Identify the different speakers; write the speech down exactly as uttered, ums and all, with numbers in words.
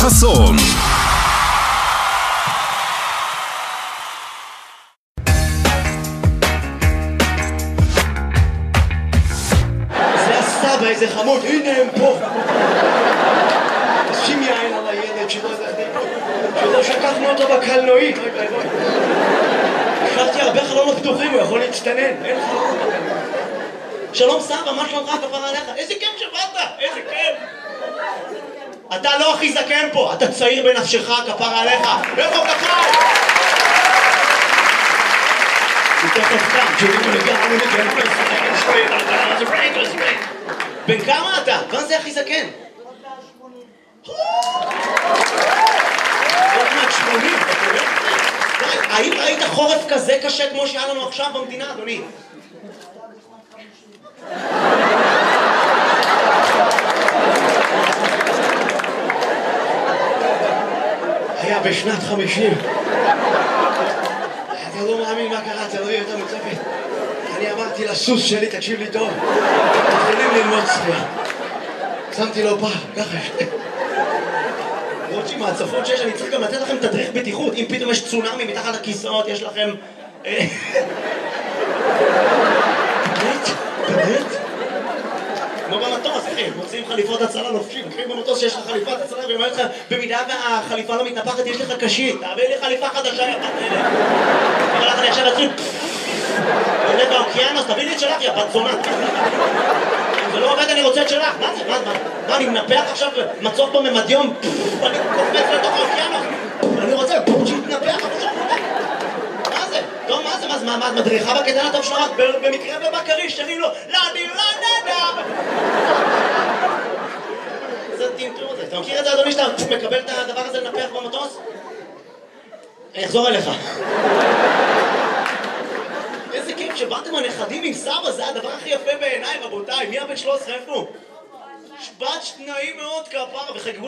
Speaker 1: חסון.
Speaker 2: זה הסבא, איזה חמוד, הנה הם פה. שים יין על הילד שלא שקפנו אותו בקלנועית. השארתי הרבה חלונות פתוחים, הוא יכול להצטנן, אין חלונות בקלנועית. שלום סבא, מה שלומך? כפרה עליך? איזה כיף שבאת, איזה כיף. אתה לא הכי זקן פה, אתה צעיר בנפשך, כפרה עליך. איפה כפרה? הוא תכף קם, תשובים לגמרי, בן כמה אתה? מה זה הכי זקן? עוד מעט שמונים, אתה קורא? האם ראית חורף כזה קשה כמו שהיה לנו עכשיו במדינה, אדוני? היה בשנת חמישים. אתה לא מאמין מה קרה, אתה לא יהיה יותר מצפת. אני אמרתי לסוס שלי, תקשיב לי טוב, יכולים ללמוד צפייה. שמתי לו פעם, ככה. למרות שעם ההצפות שיש, אני צריך גם לתת לכם תדריך בטיחות. אם פתאום יש צונאמי מתחת לכיסאות, יש לכם... באמת? באמת? כמו במטוס, אחי, מוצאים חליפות הצלה לובשים. אחי, במטוס שיש לך חליפת הצלה, ואומר לך, במידה והחליפה לא מתנפחת, יש לך קשית. תעביר לי חליפה חדשה, יא בת אלה. אומר לך, אני עכשיו אצליח... עולה באוקיינוס, תביא לי את שלך, יא בת זונה. אם זה לא עובד, אני רוצה את שלך. מה זה? מה? מה? אני מנפח עכשיו מצוף בממדיום? אני קופץ לתוך האוקיינוס. אני רוצה שיתנפח. מה זה? טוב, מה זה? מה, מה, מדריכה בקטנה טוב שלך? במקרה ובקריש, שרים לו, לא, אני לא נדע. זה טינטור הזה. אתה מכיר את זה, אדוני, שאתה מקבל את הדבר הזה לנפח במטוס? אני אחזור אליך. איזה כיף שבאתם הנכדים עם סבא, זה הדבר הכי יפה בעיניי, רבותיי. מי הבן שלוש עשרה איפה? בת שניים מאוד כפרה וחגגו